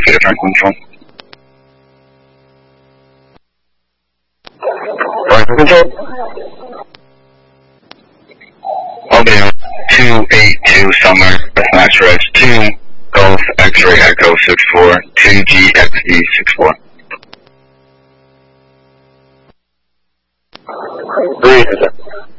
Air Traffic Control. Traffic Control. Albany 282 Summer, Max Res 2 Golf X-Ray Echo 64 2GXE 64. Breathe.